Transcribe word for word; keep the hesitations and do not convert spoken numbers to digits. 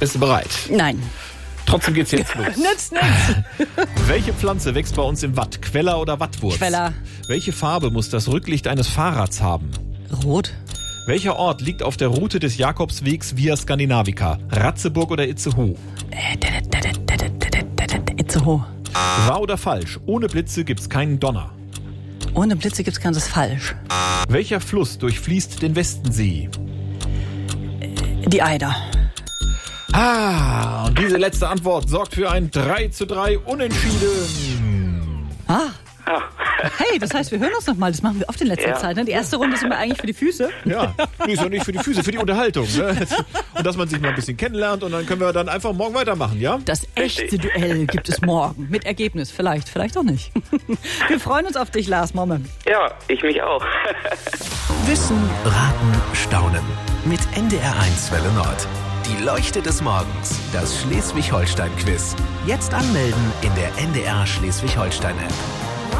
Bist du bereit? Nein. Trotzdem geht's jetzt los. Nützt nichts. Welche Pflanze wächst bei uns im Watt? Queller oder Wattwurz? Queller. Welche Farbe muss das Rücklicht eines Fahrrads haben? Rot. Welcher Ort liegt auf der Route des Jakobswegs via Skandinavica? Ratzeburg oder Itzehoe? Äh, Itzehoe. Wahr oder falsch? Ohne Blitze gibt's keinen Donner. Ohne Blitze gibt's keines falsch. Welcher Fluss durchfließt den Westensee? Die Eider. Ah, und diese letzte Antwort sorgt für ein drei zu drei Unentschieden. Ah. Hey, das heißt, wir hören uns nochmal. Das machen wir oft in letzter Ja. Zeit. Ne? Die erste Runde ist immer eigentlich für die Füße. Ja, nee, ist ja nicht für die Füße, für die Unterhaltung. Ne? Und dass man sich mal ein bisschen kennenlernt und dann können wir dann einfach morgen weitermachen, ja? Das echte Duell gibt es morgen. Mit Ergebnis. Vielleicht, vielleicht auch nicht. Wir freuen uns auf dich, Lars Momme. Ja, ich mich auch. Wissen, raten, staunen. Mit N D R eins Welle Nord. Die Leuchte des Morgens. Das Schleswig-Holstein-Quiz. Jetzt anmelden in der N D R Schleswig-Holstein-App.